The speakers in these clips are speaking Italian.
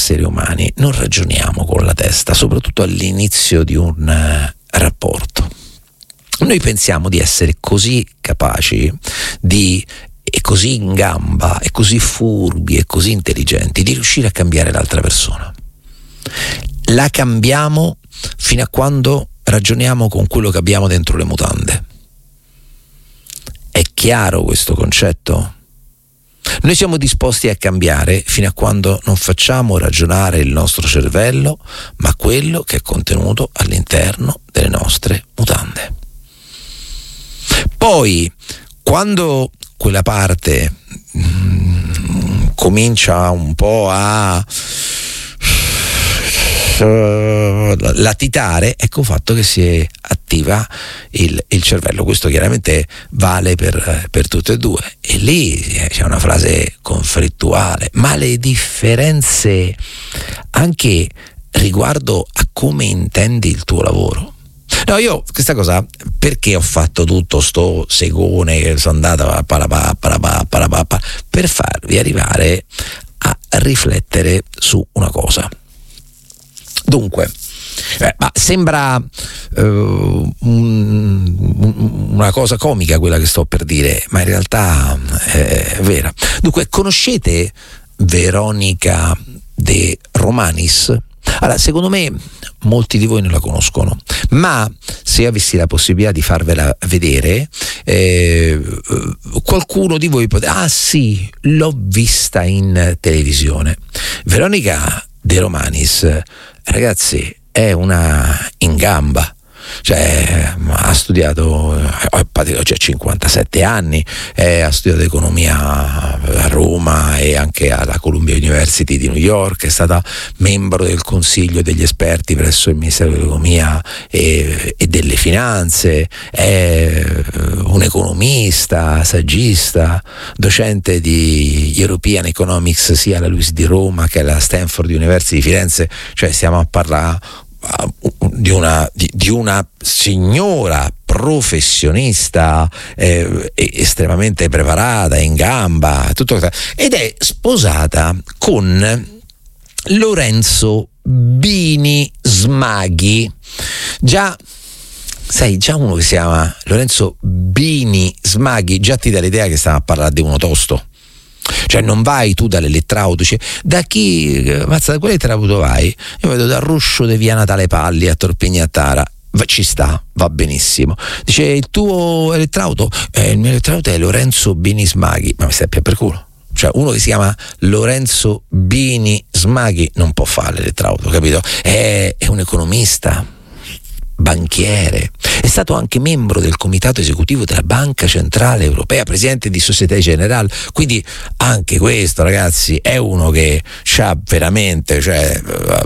esseri umani non ragioniamo con la testa, soprattutto all'inizio di un rapporto. Noi pensiamo di essere così capaci e così in gamba, e così furbi, e così intelligenti, di riuscire a cambiare l'altra persona. La cambiamo fino a quando ragioniamo con quello che abbiamo dentro le mutande. È chiaro questo concetto? Noi siamo disposti a cambiare fino a quando non facciamo ragionare il nostro cervello, ma quello che è contenuto all'interno delle nostre mutande. Poi, quando quella parte comincia un po' a latitare, ecco fatto che si attiva il cervello. Questo chiaramente vale per tutte e due, e lì c'è una frase conflittuale, ma le differenze anche riguardo a come intendi il tuo lavoro. No, io questa cosa, perché ho fatto tutto sto segone che sono andata per farvi arrivare a riflettere su una cosa. Dunque, ma sembra una cosa comica quella che sto per dire, ma in realtà è vera. Dunque, conoscete Veronica De Romanis? Allora, secondo me molti di voi non la conoscono, ma se avessi la possibilità di farvela vedere, qualcuno di voi sì, l'ho vista in televisione. Veronica De Romanis, ragazzi, è una in gamba. Cioè, ha studiato, cioè 57 anni, ha studiato economia a Roma e anche alla Columbia University di New York, è stata membro del consiglio degli esperti presso il Ministero dell'Economia e delle Finanze, è un economista, saggista, docente di European Economics sia alla LUISS di Roma che alla Stanford University di Firenze. Cioè, stiamo a parlare di una signora professionista estremamente preparata, in gamba, tutto, ed è sposata con Lorenzo Bini Smaghi. Già uno che si chiama Lorenzo Bini Smaghi già ti dà l'idea che stiamo a parlare di uno tosto. Cioè, non vai tu dall'elettrauto, dice, da quale elettrauto vai? Io vedo dal Ruscio di via Natale Palli a Torpignattara. Ci sta, va benissimo. Dice, il tuo elettrauto? Il mio elettrauto è Lorenzo Bini Smaghi. Ma mi stai per culo? Cioè, uno che si chiama Lorenzo Bini Smaghi non può fare l'elettrauto, capito? È un economista, banchiere, è stato anche membro del comitato esecutivo della Banca Centrale Europea, presidente di Société Générale, quindi anche questo, ragazzi, è uno che c'ha veramente, cioè,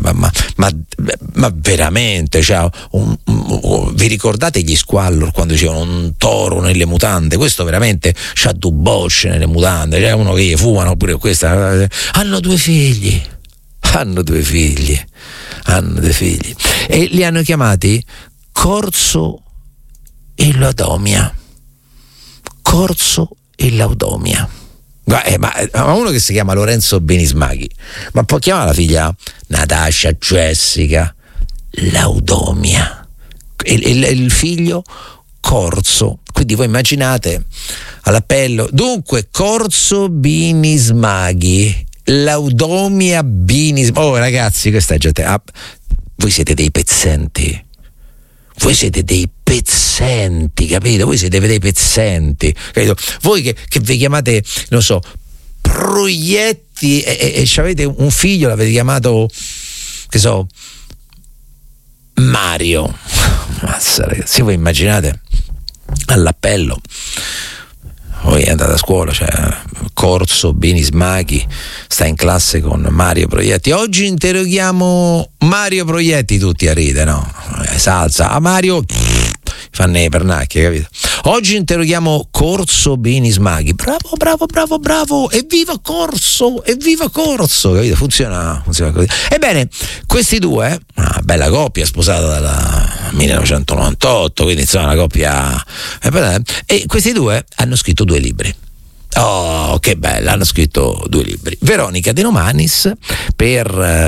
ma veramente, cioè, vi ricordate gli Squallor quando dicevano un toro nelle mutande? Questo veramente c'ha due bocce nelle mutande, c'è uno che gli fumano pure questa. Hanno due figli e li hanno chiamati Corso e Laudomia. Ma uno che si chiama Lorenzo Bini Smaghi, ma può chiamare la figlia Natascia, Jessica, Laudomia, il figlio Corso. Quindi voi immaginate all'appello, dunque, Corso Bini Smaghi, Laudomia Bini. Oh, ragazzi, questa è gente. Voi siete dei pezzenti. Capito? Voi siete dei pezzenti, capito? Voi che vi chiamate, non so, Proietti e avete un figlio, l'avete chiamato, che so, Mario. Mazza, ragazzi, voi immaginate all'appello. Voi andate a scuola, cioè Corso Bini Smaghi sta in classe con Mario Proietti. Oggi interroghiamo Mario Proietti, tutti a ridere, no? Salsa, Mario fanno i pernacchi, capito? Oggi interroghiamo Corso Bini Smaghi. Bravo, evviva Corso, capito? Funziona così. Ebbene, questi due, una bella coppia sposata dal 1998, quindi insomma una coppia, e questi due hanno scritto 2 libri. Oh, che bella, hanno scritto 2 libri. Veronica De Romanis per